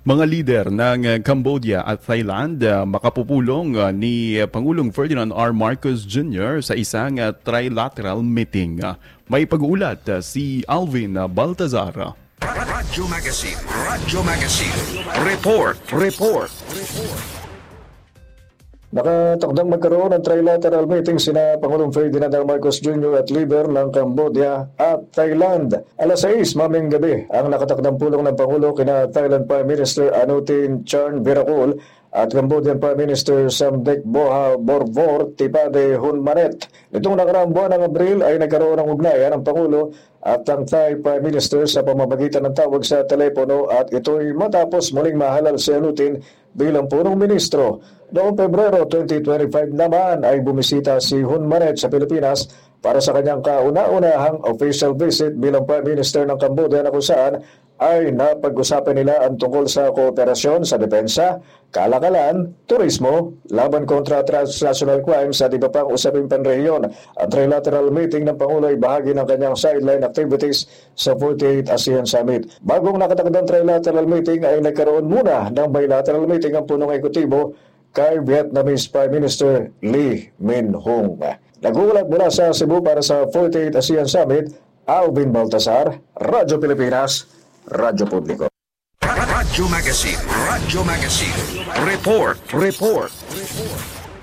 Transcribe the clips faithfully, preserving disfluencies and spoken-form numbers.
Mga lider ng Cambodia at Thailand uh, makapupulong uh, ni Pangulong Ferdinand R. Marcos Junior sa isang uh, trilateral meeting. Uh, may pag-uulat uh, si Alvin uh, Baltazar. Radyo Magazine, Radyo Magazine. Report, report, report. Nakatakdang magkaroon ng trilateral meeting sina Pangulong Ferdinand R. Marcos Junior at leader ng Cambodia at Thailand. Alas sais maming gabi ang nakatakdang pulong ng Pangulo kina Thailand Prime Minister Anutin Charnvirakul at Cambodian Prime Minister Samdech Boha Borvor Tipade Hunmanet. Nitong nakaraang buwan ng Abril ay nagkaroon ng ugnayan ng Pangulo at ang Thai Prime Minister sa pamamagitan ng tawag sa telepono at ito'y matapos muling mahalal si Anutin bilang punong ministro. Noong Pebrero twenty twenty-five naman ay bumisita si Hunmanet sa Pilipinas para sa kanyang kauna-unahang official visit bilang Prime Minister ng Cambodia na kung saan ay napag-usapan nila ang tungkol sa kooperasyon sa depensa, kalakalan, turismo, laban kontra transnational crimes at iba pang usaping panrehiyon. Ang trilateral meeting ng Pangulo ay bahagi ng kanyang sideline activities sa forty-eighth ASEAN Summit. Bagong nakatakdang trilateral meeting ay nagkaroon muna ng bilateral meeting ang punong ekutibo kay Vietnamese Prime Minister Lee Min-hung. Nag-uulat mula sa Cebu para sa forty-eighth ASEAN Summit, Alvin Baltasar, Radyo Pilipinas, Radyo Publiko. Radyo Magazine, Radyo Magazine. Report, report, report.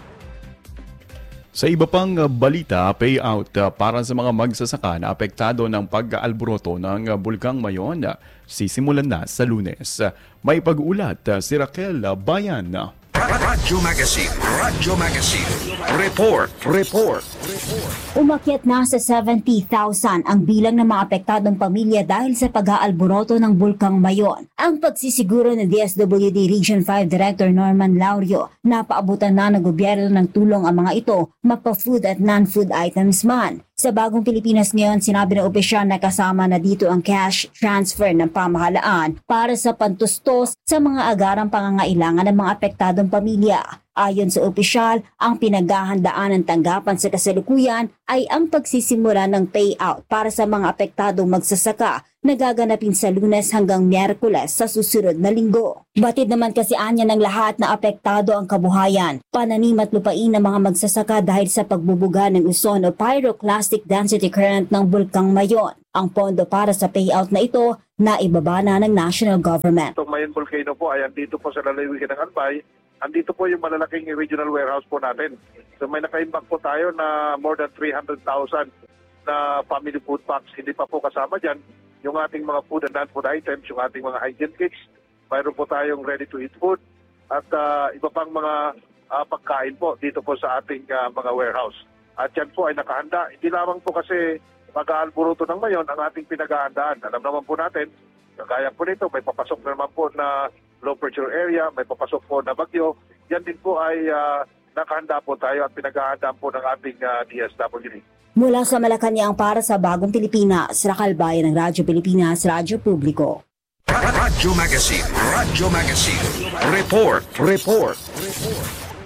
Sa iba pang balita, payout para sa mga magsasaka na apektado ng pag-aalboroto ng Bulkang Mayon sisimulan na sa Lunes. May pag-ulat si Raquel Bayan. Radyo Magazine, Radyo Magazine. Report, report, report. Umakyat na sa seventy thousand ang bilang ng mga apektadong pamilya dahil sa pag-aalboroto ng Bulkang Mayon. Ang pagsisiguro ng D S W D Region five Director Norman Laurio na paabutan na ng gobyerno ng tulong ang mga ito, mapa-food at non-food items man. Sa Bagong Pilipinas ngayon, sinabi ng opisyal na kasama na dito ang cash transfer ng pamahalaan para sa pantustos sa mga agarang pangangailangan ng mga apektadong pamilya. Ayon sa opisyal, ang pinaghahandaan ng tanggapan sa kasalukuyan ay ang pagsisimula ng payout para sa mga apektadong magsasaka na gaganapin sa Lunes hanggang Miyerkules sa susunod na linggo. Batid naman kasi anya ng lahat na apektado ang kabuhayan, pananim at lupain ng mga magsasaka dahil sa pagbubuga ng uson o pyroclastic density current ng Bulkang Mayon. Ang pondo para sa payout na ito na ibaba na ng national government. Itong Mayon Volcano po ay andito po sa lalawigan ng Albay. Andito po yung malalaking regional warehouse po natin. So may naka-imbak po tayo na more than three hundred thousand na family food packs. Hindi pa po kasama dyan yung ating mga food and non-food items, yung ating mga hygiene kits. Mayroon po tayong ready-to-eat food at uh, iba pang mga uh, pagkain po dito po sa ating uh, mga warehouse. At yan po ay nakahanda. Hindi lamang po kasi pag-aalburuto ng Mayon ang ating pinaghahandaan. Alam naman po natin, kagaya po nito, may papasok na naman po na low pressure area, may papasok po na bagyo. Yan din po ay uh, nakahanda po tayo at pinaghahandaan po ng ating uh, D S W D. Mula sa Malacanang para sa Bagong Pilipinas, Raquel Bayan ng Radyo Pilipinas, Radyo Publiko. Radyo Magazine, Radyo Magazine. Report, report, report.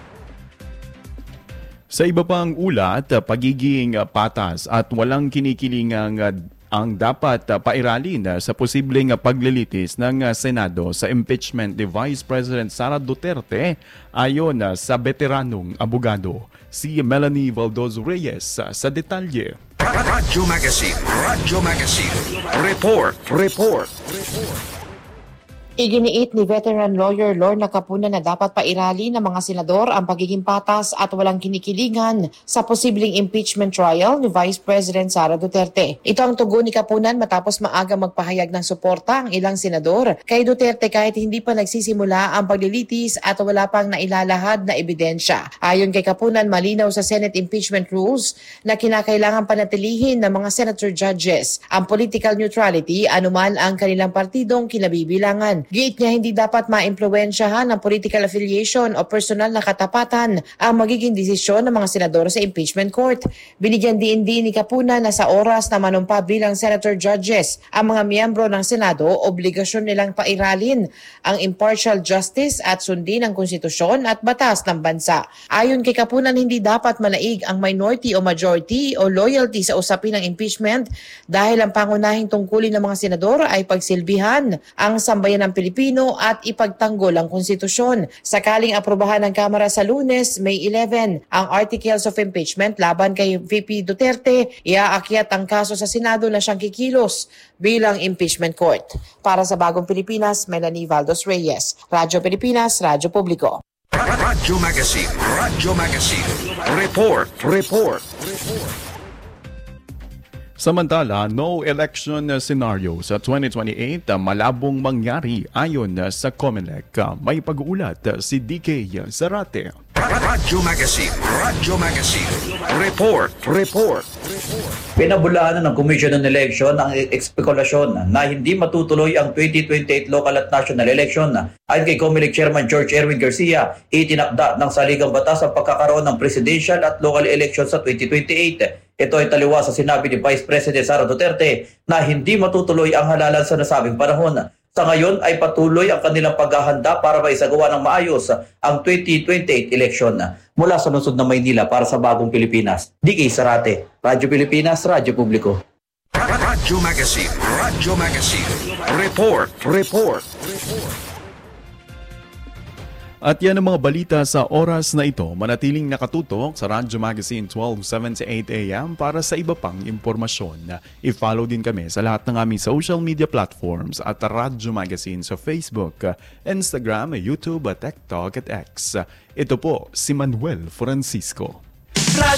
Sa iba pang ulat, pagiging patas at walang kinikilingang ang dapat pairalin sa posibleng paglilitis ng Senado sa impeachment ni Vice President Sara Duterte ayon sa veteranong abogado. Si Melanie Valdoz Reyes sa detalye. Radyo Magazine, Radyo Magazine. Report, report, report. Iginiit ni veteran lawyer Lorna Capuna na dapat pairali ng mga senador ang pagiging patas at walang kinikilingan sa posibleng impeachment trial ni Vice President Sara Duterte. Ito ang tugon ni Capunan matapos maaga magpahayag ng suporta ang ilang senador kay Duterte kahit hindi pa nagsisimula ang paglilitis at wala pang nailalahad na ebidensya. Ayon kay Capunan, malinaw sa Senate impeachment rules na kinakailangan panatilihin ng mga senator judges ang political neutrality anuman ang kanilang partidong kinabibilangan. Giit niya hindi dapat maimpluwensyahan ng political affiliation o personal na katapatan ang magiging desisyon ng mga senador sa impeachment court. Binigyan din din ni Capuna na sa oras na manumpa bilang senator judges ang mga miyembro ng Senado, obligasyon nilang pairalin ang impartial justice at sundin ang konstitusyon at batas ng bansa. Ayon kay Capunan, hindi dapat manaig ang minority o majority o loyalty sa usapin ng impeachment dahil ang pangunahing tungkulin ng mga senador ay pagsilbihan ang sambayanang ng Pilipino at ipagtanggol ang konstitusyon. Sakaling aprobahan ng Kamara sa Lunes, May eleven, ang articles of impeachment laban kay V P Duterte, iaakyat ang kaso sa Senado na siyang kikilos bilang impeachment court. Para sa Bagong Pilipinas, Melanie Valdos Reyes, Radyo Pilipinas, Radyo Publiko. Radyo Magazine, Radyo Magazine. Report, report, report. Samantala, no election scenario sa twenty twenty-eight malabong mangyari ayon sa COMELEC. May pag-uulat si D K Zarate. Radyo Magazine, Radyo Magazine. Report, report, report. Pinabulaan ng Commission on Election ang ekspekulasyon na hindi matutuloy ang twenty twenty-eight local at national election. Ayon kay COMELEC Chairman George Erwin Garcia, itinakda ng saligang batas ang pagkakaroon ng presidential at local election sa twenty twenty-eight. Ito ay taliwas sa sinabi ni Vice President Sara Duterte na hindi matutuloy ang halalan sa nasabing panahon. Sa ngayon ay patuloy ang kanilang paghahanda para maisagawa ng maayos ang twenty twenty-eight election. Mula sa lungsod ng Maynila para sa Bagong Pilipinas, D K Zarate, Radyo Pilipinas, Radyo Publiko. Radyo Magazine, Radyo Magazine. Report, report, report. At yan ang mga balita sa oras na ito. Manatiling nakatutok sa Radyo Magazine twelve seventy-eight A M para sa iba pang impormasyon. I-follow din kami sa lahat ng aming social media platforms at Radyo Magazine sa Facebook, Instagram, YouTube, TikTok at X. Ito po si Manuel Francisco.